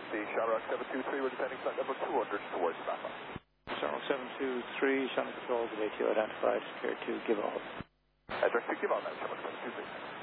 see Shamrock 723, we're descending flight number 200 towards Napa. Shamrock 723, Shamrock Controls of ATO identified, clear to give all. Direct to give all that, Shamrock 723.